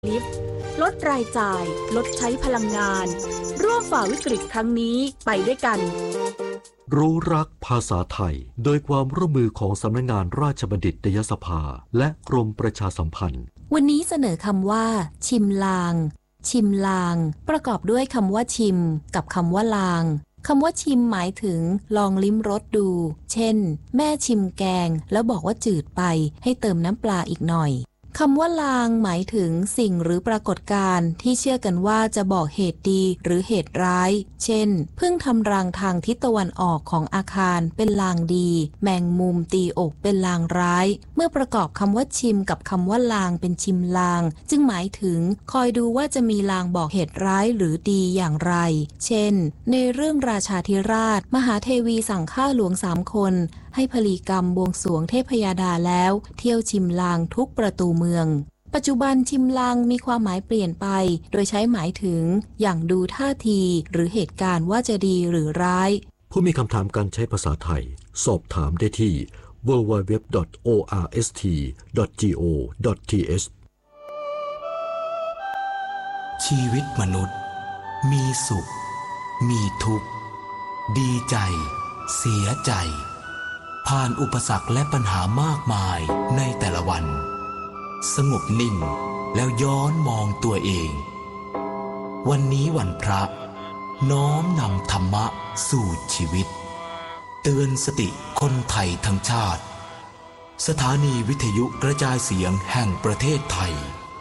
ลิฟต์ลดรายจ่ายลดใช้พลังงานร่วมฝ่าวิกฤตครั้งนี้ไปด้วยกันรู้รักภาษาไทยโดยความร่วมมือของสำนักงานราชบัณฑิตยสภาและกรมประชาสัมพันธ์วันนี้เสนอคำว่าชิมลางชิมลางประกอบด้วยคำว่าชิมกับคำว่าลางคำว่าชิมหมายถึงลองลิ้มรสดูเช่นแม่ชิมแกงแล้วบอกว่าจืดไปให้เติมน้ำปลาอีกหน่อยคำว่าลางหมายถึงสิ่งหรือปรากฏการณ์ที่เชื่อกันว่าจะบอกเหตุดีหรือเหตุร้ายเช่นพึ่งทำรังทางทิศตะวันออกของอาคารเป็นลางดีแมงมุมตีอกเป็นลางร้ายเมื่อประกอบคำว่าชิมกับคำว่าลางเป็นชิมลางจึงหมายถึงคอยดูว่าจะมีลางบอกเหตุร้ายหรือดีอย่างไรเช่นในเรื่องราชาธิราชมหาเทวีสั่งฆ่าหลวง3 คนให้พลีกรรมบวงสรวงเทพยดาแล้วเที่ยวชิมลางทุกประตูเมืองปัจจุบันชิมลางมีความหมายเปลี่ยนไปโดยใช้หมายถึงอย่างดูท่าทีหรือเหตุการณ์ว่าจะดีหรือร้ายผู้มีคำถามการใช้ภาษาไทยสอบถามได้ที่ www.orst.go.th ชีวิตมนุษย์มีสุขมีทุกข์ดีใจเสียใจผ่านอุปสรรคและปัญหามากมายในแต่ละวันสงบนิ่งแล้วย้อนมองตัวเองวันนี้วันพระน้อมนำธรรมะสู่ชีวิตเตือนสติคนไทยทั้งชาติสถานีวิทยุกระจายเสียงแห่งประเทศไทย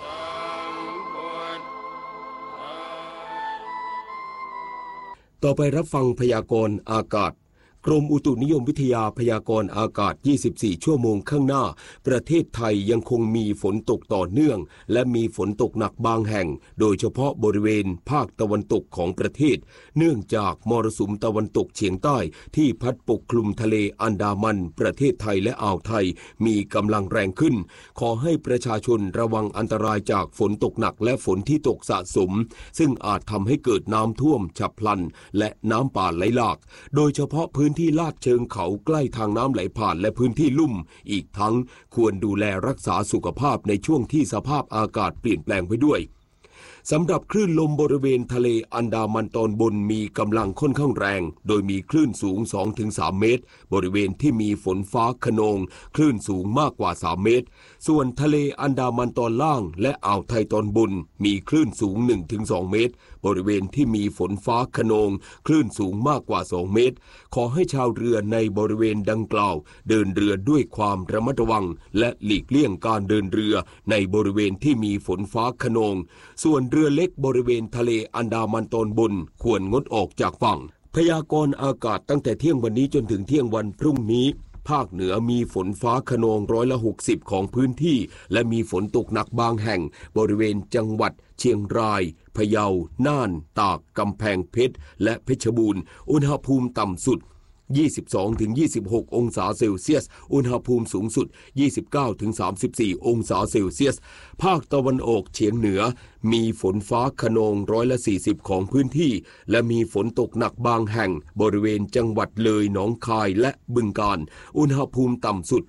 ต่อไปรับฟังพยากรณ์อากาศกรมอุตุนิยมวิทยาพยากรณ์อากาศ24ชั่วโมงข้างหน้าประเทศไทยยังคงมีฝนตกต่อเนื่องและมีฝนตกหนักบางแห่งโดยเฉพาะบริเวณภาคตะวันตกของประเทศเนื่องจากมรสุมตะวันตกเฉียงใต้ที่พัดปกคลุมทะเลอันดามันประเทศไทยและอ่าวไทยมีกำลังแรงขึ้นขอให้ประชาชนระวังอันตรายจากฝนตกหนักและฝนที่ตกสะสมซึ่งอาจทำให้เกิดน้ำท่วมฉับพลันและน้ำป่าไหลหลากโดยเฉพาะพื้นที่ลาดเชิงเขาใกล้ทางน้ำไหลผ่านและพื้นที่ลุ่มอีกทั้งควรดูแลรักษาสุขภาพในช่วงที่สภาพอากาศเปลี่ยนแปลงไปด้วยสำหรับคลื่นลมบริเวณทะเลอันดามันตอนบนมีกำลังค่อนข้างแรงโดยมีคลื่นสูง 2-3 เมตรบริเวณที่มีฝนฟ้าคะนองคลื่นสูงมากกว่า3 เมตรส่วนทะเลอันดามันตอนล่างและอ่าวไทยตอนบนมีคลื่นสูง 1-2 เมตรบริเวณที่มีฝนฟ้าคะนองคลื่นสูงมากกว่า2 เมตรขอให้ชาวเรือในบริเวณดังกล่าวเดินเรือด้วยความระมัดระวังและหลีกเลี่ยงการเดินเรือในบริเวณที่มีฝนฟ้าคะนองส่วนเรือเล็กบริเวณทะเลอันดามันตอนบนควรงดออกจากฝั่งพยากรณ์อากาศตั้งแต่เที่ยงวันนี้จนถึงเที่ยงวันพรุ่งนี้ภาคเหนือมีฝนฟ้าคะนอง60%ของพื้นที่และมีฝนตกหนักบางแห่งบริเวณจังหวัดเชียงรายพะเยาน่านตากกำแพงเพชรและเพชรบูรณ์อุณหภูมิต่ำสุด22-26 องศาเซลเซียสอุณหภูมิสูงสุด 29-34 องศาเซลเซียสภาคตะวันออกเฉียงเหนือมีฝนฟ้าคะนอง40%ของพื้นที่และมีฝนตกหนักบางแห่งบริเวณจังหวัดเลยหนองคายและบึงกาฬอุณหภูมิต่ำสุด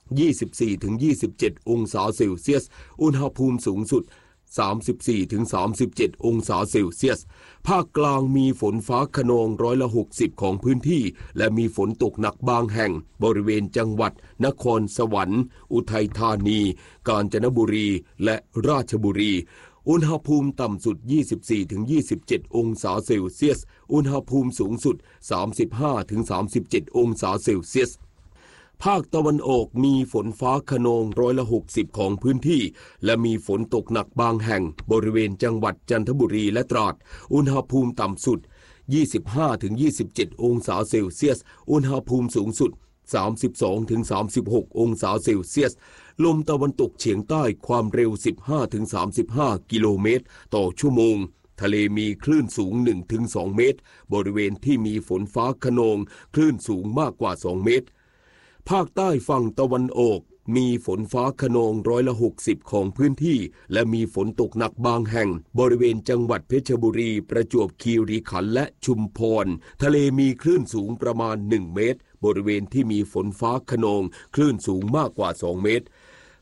24-27 องศาเซลเซียสอุณหภูมิสูงสุด34-37 องศาเซลเซียสภาคกลางมีฝนฟ้าคะนอง60%ของพื้นที่และมีฝนตกหนักบางแห่งบริเวณจังหวัดนครสวรรค์อุทัยธานีกาญจนบุรีและราชบุรีอุณหภูมิต่ำสุด 24-27 องศาเซลเซียสอุณหภูมิสูงสุด 35-37 องศาเซลเซียสภาคตะวันออกมีฝนฟ้าคะนอง60%ของพื้นที่และมีฝนตกหนักบางแห่งบริเวณจังหวัดจันทบุรีและตราดอุณหภูมิต่ำสุด 25-27 องศาเซลเซียสอุณหภูมิสูงสุด 32-36 องศาเซลเซียสลมตะวันตกเฉียงใต้ความเร็ว 15-35 กิโลเมตรต่อชั่วโมงทะเลมีคลื่นสูง 1-2 เมตรบริเวณที่มีฝนฟ้าคะนองคลื่นสูงมากกว่า2 เมตรภาคใต้ฝั่งตะวันออกมีฝนฟ้าคะนอง60%ของพื้นที่และมีฝนตกหนักบางแห่งบริเวณจังหวัดเพชรบุรีประจวบคีรีขันธ์และชุมพรทะเลมีคลื่นสูงประมาณ1 เมตรบริเวณที่มีฝนฟ้าคะนองคลื่นสูงมากกว่า2 เมตร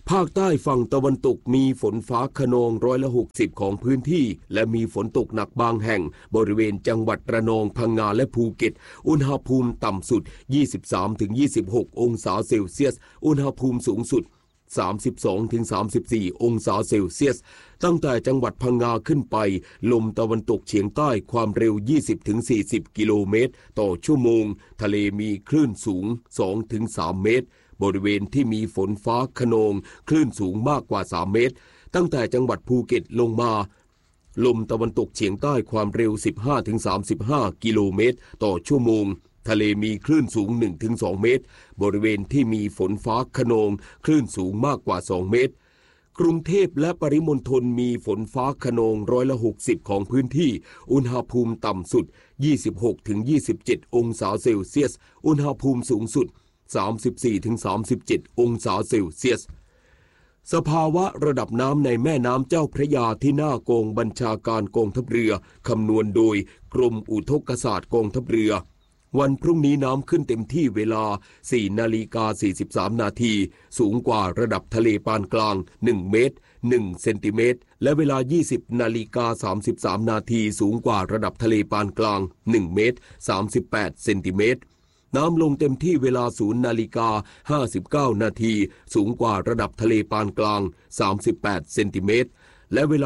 ภาคใต้ฝั่งตะวันตกมีฝนฟ้าคะนอง60%ของพื้นที่และมีฝนตกหนักบางแห่งบริเวณจังหวัดระนองพังงาและภูเก็ตอุณหภูมิต่ำสุด 23-26 องศาเซลเซียสอุณหภูมิสูงสุด 32-34 องศาเซลเซียสตั้งแต่จังหวัดพังงาขึ้นไปลมตะวันตกเฉียงใต้ความเร็ว 20-40 กิโลเมตรต่อชั่วโมงทะเลมีคลื่นสูง 2-3 เมตรบริเวณที่มีฝนฟ้าคะนองคลื่นสูงมากกว่า3 เมตรตั้งแต่จังหวัดภูเก็ตลงมาลมตะวันตกเฉียงใต้ความเร็ว 15-35 กิโลเมตรต่อชั่วโมงทะเลมีคลื่นสูง 1-2 เมตรบริเวณที่มีฝนฟ้าคะนองคลื่นสูงมากกว่า2 เมตรกรุงเทพและปริมณฑลมีฝนฟ้าคะนอง60%ของพื้นที่อุณหภูมิต่ำสุด 26-27 องศาเซลเซียสอุณหภูมิสูงสุด34-37 องศาเซลเซียสสภาวะระดับน้ำในแม่น้ำเจ้าพระยาที่หน้ากองบัญชาการกองทัพเรือคำนวณโดยกรมอุทกศาสตร์กองทัพเรือวันพรุ่งนี้น้ำขึ้นเต็มที่เวลา 4:43 นาทีสูงกว่าระดับทะเลปานกลาง1 เมตร 1 เซนติเมตรและเวลา 20:33 นาทีสูงกว่าระดับทะเลปานกลาง1 เมตร 38 เซนติเมตรน้ำลงเต็มที่เวลา 0:59 นาทีสูงกว่าระดับทะเลปานกลาง38 เซนติเมตรและเวลา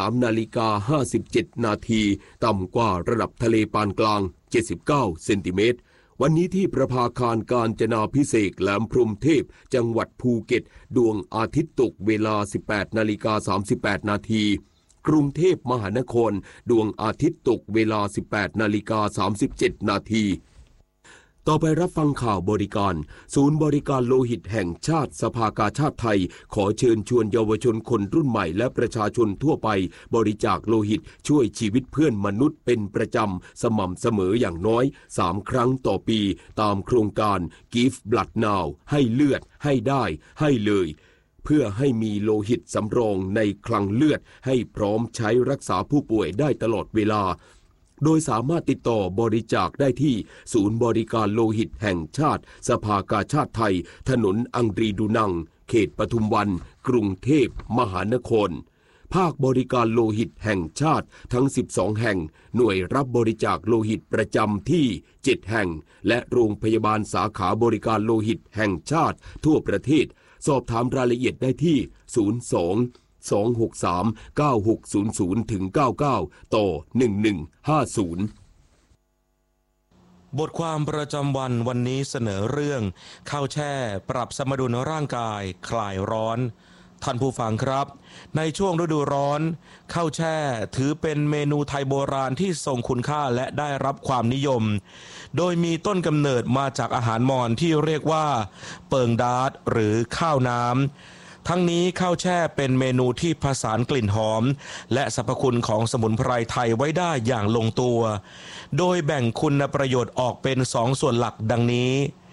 13:57 นาทีต่ำกว่าระดับทะเลปานกลาง79 เซนติเมตรวันนี้ที่ประภาคารกาญจนาภิเษกแหลมพรหมเทพจังหวัดภูเก็ตดวงอาทิตย์ตกเวลา 18:38 นาทีกรุงเทพมหานครดวงอาทิตย์ตกเวลา 18:37 นาทีต่อไปรับฟังข่าวบริการศูนย์บริการโลหิตแห่งชาติสภากาชาดไทยขอเชิญชวนเยาวชนคนรุ่นใหม่และประชาชนทั่วไปบริจาคโลหิตช่วยชีวิตเพื่อนมนุษย์เป็นประจำสม่ำเสมออย่างน้อย3 ครั้งต่อปีตามโครงการ Give Blood Now ให้เลือดให้ได้ให้เลยเพื่อให้มีโลหิตสำรองในคลังเลือดให้พร้อมใช้รักษาผู้ป่วยได้ตลอดเวลาโดยสามารถติดต่อบริจาคได้ที่ศูนย์บริการโลหิตแห่งชาติสภากาชาดไทยถนนอังรีดูนังเขตปทุมวันกรุงเทพมหานครภาคบริการโลหิตแห่งชาติทั้ง12แห่งหน่วยรับบริจาคโลหิตประจำที่7แห่งและโรงพยาบาลสาขาบริการโลหิตแห่งชาติทั่วประเทศสอบถามรายละเอียดได้ที่02-263-9600-99 ต่อ 1150 บทความประจำวันนี้เสนอเรื่องข้าวแช่ปรับสมดุลร่างกายคลายร้อนท่านผู้ฟังครับในช่วงฤดูร้อนข้าวแช่ถือเป็นเมนูไทยโบราณที่ทรงคุณค่าและได้รับความนิยมโดยมีต้นกำเนิดมาจากอาหารมอญที่เรียกว่าเปิงดาดหรือข้าวน้ำทั้งนี้ข้าวแช่เป็นเมนูที่ผสานกลิ่นหอมและสรรพคุณของสมุนไพรไทยไว้ได้อย่างลงตัวโดยแบ่งคุณประโยชน์ออกเป็น2 ส่วนหลักดังนี้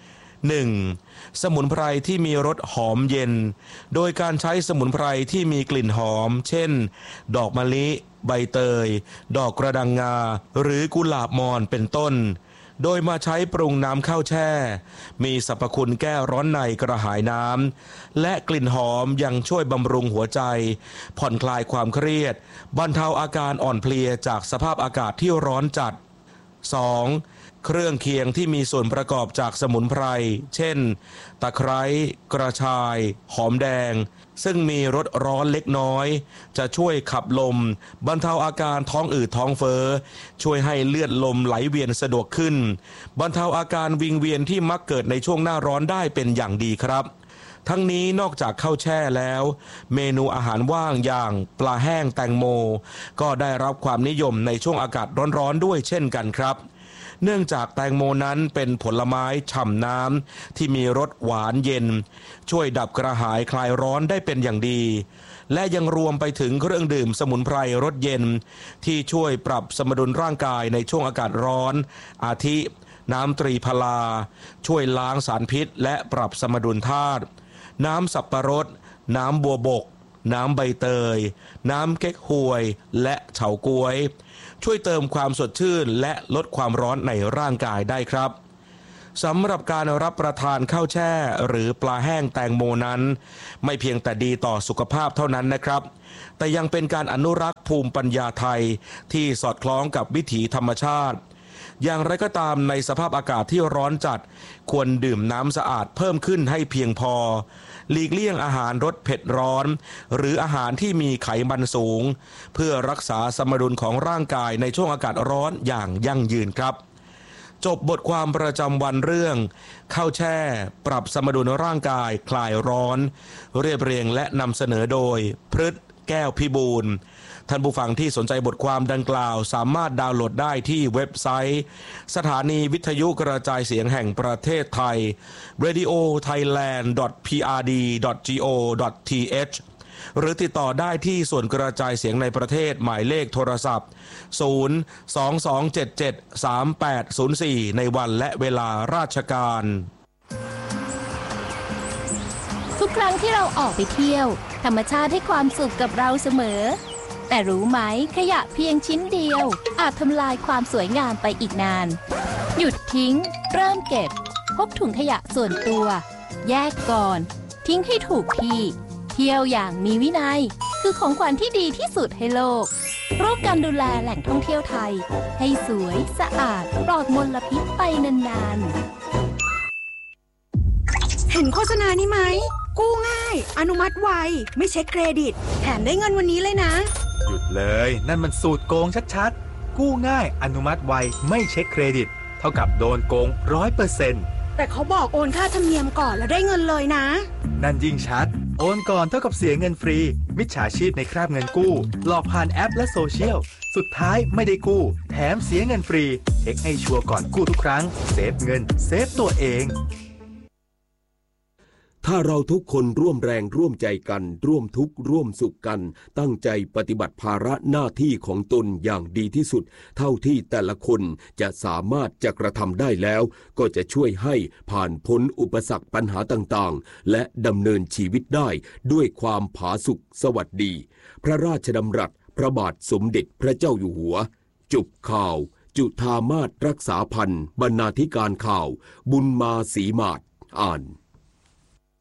1. สมุนไพรที่มีรสหอมเย็นโดยการใช้สมุนไพรที่มีกลิ่นหอมเช่นดอกมะลิใบเตยดอกกระดังงาหรือกุหลาบมอนเป็นต้นโดยมาใช้ปรุงน้ำข้าวแช่มีสรรพคุณแก้ร้อนในกระหายน้ำและกลิ่นหอมยังช่วยบำรุงหัวใจผ่อนคลายความเครียดบรรเทาอาการอ่อนเพลียจากสภาพอากาศที่ร้อนจัด 2. เครื่องเคียงที่มีส่วนประกอบจากสมุนไพรเช่นตะไคร้กระชายหอมแดงซึ่งมีรสร้อนเล็กน้อยจะช่วยขับลมบรรเทาอาการท้องอืดท้องเฟ้อช่วยให้เลือดลมไหลเวียนสะดวกขึ้นบรรเทาอาการวิงเวียนที่มักเกิดในช่วงหน้าร้อนได้เป็นอย่างดีครับทั้งนี้นอกจากข้าวแช่แล้วเมนูอาหารว่างอย่างปลาแห้งแตงโมก็ได้รับความนิยมในช่วงอากาศร้อนๆด้วยเช่นกันครับเนื่องจากแตงโมนั้นเป็นผลไม้ฉ่ำน้ำที่มีรสหวานเย็นช่วยดับกระหายคลายร้อนได้เป็นอย่างดีและยังรวมไปถึงเครื่องดื่มสมุนไพรรสเย็นที่ช่วยปรับสมดุลร่างกายในช่วงอากาศร้อนอาทิน้ำตรีพลาช่วยล้างสารพิษและปรับสมดุลธาตุน้ำสับปะรดน้ำบัวบกน้ำใบเตยน้ำเก๊กฮวยและเฉาก๊วยช่วยเติมความสดชื่นและลดความร้อนในร่างกายได้ครับสำหรับการรับประทานข้าวแช่หรือปลาแห้งแตงโมนั้นไม่เพียงแต่ดีต่อสุขภาพเท่านั้นนะครับแต่ยังเป็นการอนุรักษ์ภูมิปัญญาไทยที่สอดคล้องกับวิถีธรรมชาติอย่างไรก็ตามในสภาพอากาศที่ร้อนจัดควรดื่มน้ำสะอาดเพิ่มขึ้นให้เพียงพอหลีกเลี่ยงอาหารรสเผ็ดร้อนหรืออาหารที่มีไขมันสูงเพื่อรักษาสมดุลของร่างกายในช่วงอากาศร้อนอย่างยั่งยืนครับจบบทความประจำวันเรื่องข้าวแช่ปรับสมดุลร่างกายคลายร้อนเรียบเรียงและนำเสนอโดยพฤทธิ์แก้วพิบูลย์ท่านผู้ฟังที่สนใจบทความดังกล่าวสามารถดาวน์โหลดได้ที่เว็บไซต์สถานีวิทยุกระจายเสียงแห่งประเทศไทย radiothailand.prd.go.th หรือติดต่อได้ที่ส่วนกระจายเสียงในประเทศหมายเลขโทรศัพท์ 022773804 ในวันและเวลาราชการทุกครั้งที่เราออกไปเที่ยวธรรมชาติให้ความสุขกับเราเสมอแต่รู้ไหมขยะเพียงชิ้นเดียวอาจทำลายความสวยงามไปอีกนานหยุดทิ้งเริ่มเก็บพกถุงขยะส่วนตัวแยกก่อนทิ้งให้ถูกที่เที่ยวอย่างมีวินัยคือของขวัญที่ดีที่สุดให้โลกร่วมกันดูแลแหล่งท่องเที่ยวไทยให้สวยสะอาดปลอดมลพิษไปนานๆเห็นโฆษณานี้ไหมกู้ง่ายอนุมัติไวไม่เช็คเครดิตแถมได้เงินวันนี้เลยนะหยุดเลยนั่นมันสูตรโกงชัดๆกู้ง่ายอนุมัติไวไม่เช็คเครดิตเท่ากับโดนโกง 100% แต่เขาบอกโอนค่าธรรมเนียมก่อนแล้วได้เงินเลยนะนั่นยิ่งชัดโอนก่อนเท่ากับเสียเงินฟรีมิจฉาชีพในคราบเงินกู้หลอกผ่านแอปและโซเชียลสุดท้ายไม่ได้กู้แถมเสียเงินฟรีเช็คให้ชัวร์ก่อนกู้ทุกครั้งเซฟเงินเซฟตัวเองถ้าเราทุกคนร่วมแรงร่วมใจกันร่วมทุกข์ร่วมสุขกันตั้งใจปฏิบัติภาระหน้าที่ของตนอย่างดีที่สุดเท่าที่แต่ละคนจะสามารถจะกระทำได้แล้วก็จะช่วยให้ผ่านพ้นอุปสรรคปัญหาต่างๆและดำเนินชีวิตได้ด้วยความผาสุกสวัสดีพระราชดำรัสพระบาทสมเด็จพระเจ้าอยู่หัวจบข่าวจุฑามาสรักษาพันธ์บรรณาธิการข่าวบุญมาศรีมาศอ่าน